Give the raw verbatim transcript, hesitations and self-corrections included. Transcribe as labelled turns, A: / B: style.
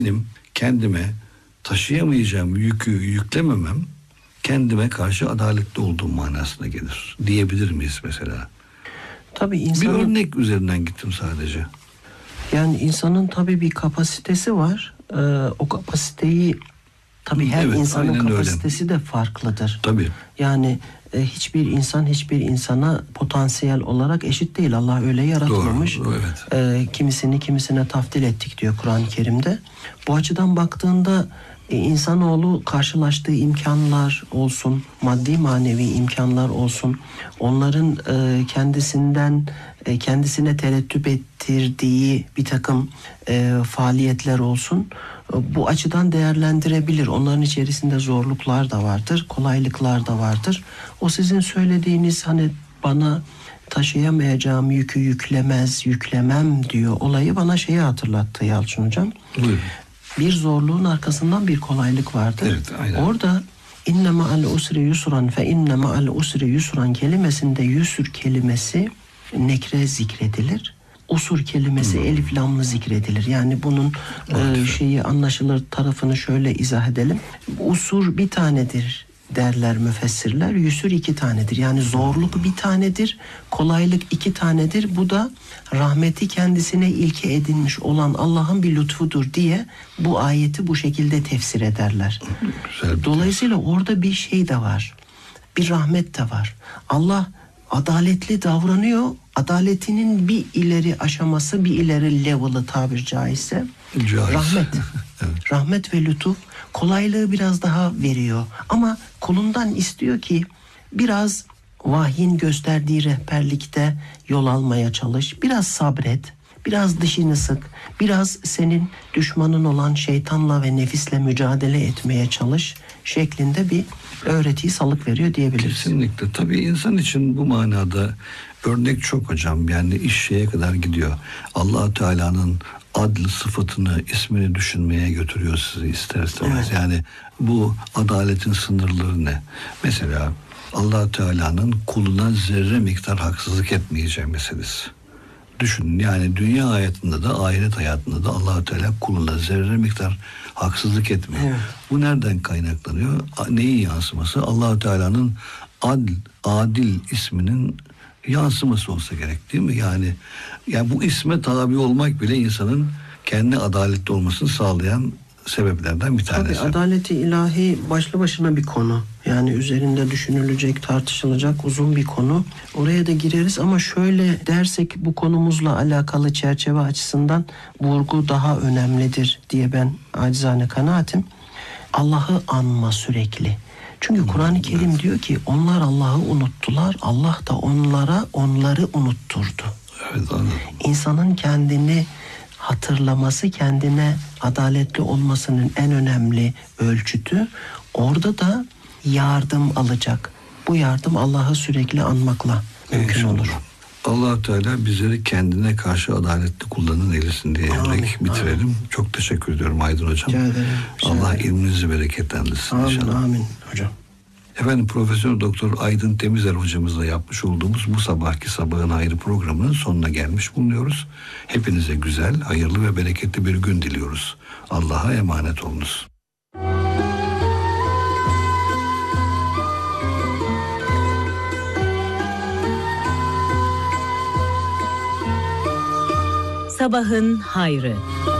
A: Benim kendime taşıyamayacağım yükü yüklememem kendime karşı adaletli olduğum manasına gelir. Diyebilir miyiz mesela?
B: Tabii insanın,
A: bir örnek üzerinden gittim sadece.
B: Yani insanın tabii bir kapasitesi var. Ee, o kapasiteyi tabii her
A: Evet,
B: insanın
A: aynen
B: kapasitesi
A: öyle.
B: de farklıdır.
A: Tabii.
B: Yani e, hiçbir insan hiçbir insana potansiyel olarak eşit değil. Allah öyle yaratmamış.
A: Doğru, evet.
B: E, kimisini kimisine taftil ettik diyor Kur'an-ı Kerim'de. Bu açıdan baktığında e, insanoğlu karşılaştığı imkanlar olsun, maddi manevi imkanlar olsun, onların e, kendisinden e, kendisine tereddüt ettirdiği bir takım e, faaliyetler olsun, e, bu açıdan değerlendirebilir. Onların içerisinde zorluklar da vardır, kolaylıklar da vardır. O sizin söylediğiniz hani bana taşıyamayacağım yükü yüklemez, yüklemem diyor olayı bana şeyi hatırlattı Yalçın Hocam.
A: Buyurun.
B: Bir zorluğun arkasından bir kolaylık vardır.
A: Evet, aynen.
B: Orada inne ma'al usri yusran fe inne ma'al usri yusran kelimesinde yusur kelimesi nekre zikredilir. Usur kelimesi hmm. elif lamlı zikredilir. Yani bunun e, şeyi anlaşılır tarafını şöyle izah edelim. Usur bir tanedir derler müfessirler. Yüsür iki tanedir. Yani zorluk bir tanedir, kolaylık iki tanedir. Bu da rahmeti kendisine ilke edinmiş olan Allah'ın bir lütfudur diye bu ayeti bu şekilde tefsir ederler. Dolayısıyla orada bir şey de var. Bir rahmet de var. Allah adaletli davranıyor. Adaletinin bir ileri aşaması, bir ileri level'ı tabir caizse
A: Caiz.
B: rahmet.
A: Evet.
B: Rahmet ve lütuf kolaylığı biraz daha veriyor. Ama kulundan istiyor ki biraz vahyin gösterdiği rehberlikte yol almaya çalış. Biraz sabret. Biraz dişini sık. Biraz senin düşmanın olan şeytanla ve nefisle mücadele etmeye çalış şeklinde bir öğretiyi salık veriyor diyebiliriz.
A: Kesinlikle. Tabii insan için bu manada örnek çok hocam. Yani iş şeye kadar gidiyor. Allah Teala'nın adl sıfatını, ismini düşünmeye götürüyor sizi ister istemez. Evet. Yani bu adaletin sınırları ne? Mesela Allah Teala'nın kuluna zerre miktar haksızlık etmeyeceği meselesi. Düşünün, yani dünya hayatında da ahiret hayatında da Allah Teala kuluna zerre miktar haksızlık etmiyor. Evet. Bu nereden kaynaklanıyor? Neyin yansıması? Allah Teala'nın adl, adil isminin yansıması olsa gerek, değil mi? Yani yani bu isme tabi olmak bile insanın kendi adaletli olmasını sağlayan sebeplerden bir tanesi.
B: Tabii adaleti ilahi başlı başına bir konu. Yani üzerinde düşünülecek, tartışılacak uzun bir konu. Oraya da gireriz ama şöyle dersek bu konumuzla alakalı çerçeve açısından vurgu daha önemlidir diye ben acizane kanaatim. Allah'ı anma sürekli. Çünkü Kur'an-ı Kerim evet. diyor ki onlar Allah'ı unuttular. Allah da onlara onları unutturdu.
A: Evet, anladım.
B: İnsanın kendini hatırlaması, kendine adaletli olmasının en önemli ölçütü. Orada da yardım alacak. Bu yardım Allah'ı sürekli anmakla mümkün İnşallah. olur.
A: Allah Teala bizleri kendine karşı adaletli kullanın eylesin diyerek bitirelim. Amin. Çok teşekkür ediyorum Aydın Hocam.
B: Rica ederim.
A: Allah ilminizi bereketlendirsin
B: amin,
A: inşallah.
B: Amin hocam.
A: Efendim Profesör Doktor Aydın Temizer hocamızla yapmış olduğumuz bu sabahki Sabahın Hayrı programının sonuna gelmiş bulunuyoruz. Hepinize güzel, hayırlı ve bereketli bir gün diliyoruz. Allah'a emanet olunuz.
C: Sabahın Hayrı.